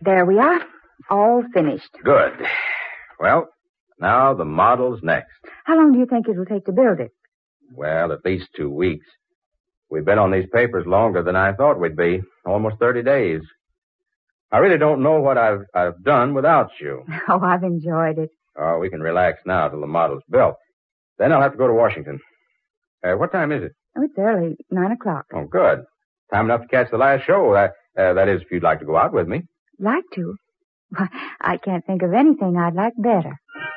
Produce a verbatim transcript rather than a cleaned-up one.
There we are. All finished. Good. Well, now the model's next. How long do you think it'll take to build it? Well, at least two weeks. We've been on these papers longer than I thought we'd be. Almost thirty days. I really don't know what I've I've done without you. Oh, I've enjoyed it. Oh, we can relax now till the model's built. Then I'll have to go to Washington. Uh, what time is it? Oh, it's early. Nine o'clock. Oh, good. Time enough to catch the last show. That, uh, that is, if you'd like to go out with me. Like to? Why, I can't think of anything I'd like better.